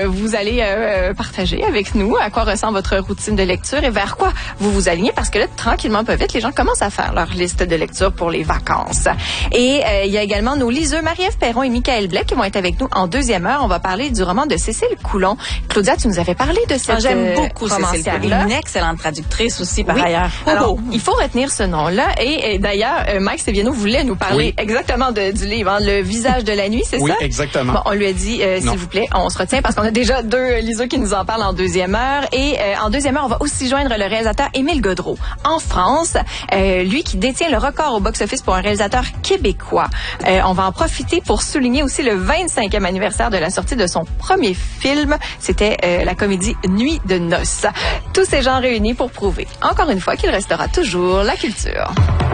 vous allez partager avec nous à quoi ressemble votre routine de lecture et vers quoi vous vous alignez, parce que là, tranquillement, pas vite, les gens commencent à faire leur liste de lecture pour les vacances. Et il y a également nos liseux Marie-Ève Perron et Michael Blais qui vont être avec nous en deuxième heure. On va parler du roman de Cécile Coulon. Claudia, tu nous avais parlé de cette J'aime beaucoup Cécile Coulon. Une excellente traductrice aussi, par ailleurs. Alors, il faut retenir ce nom-là. Et d'ailleurs, Mike Seviano voulait nous parler exactement du livre, hein, Le visage de la nuit, c'est ça? Oui, exactement. Bon, on lui a dit, s'il vous plaît, on se retient parce qu'on a déjà deux liseux qui nous en parlent en deuxième heure. Et en deuxième heure, on va aussi joindre le réalisateur Émile Godreau. En France, lui qui détient le record au box-office pour un réalisateur québécois. On va en profiter pour souligner aussi le 25e anniversaire de la sortie de son premier film. C'était la comédie Nuit de noces. Tous ces gens réunis pour prouver, encore une fois, qu'il restera toujours la culture.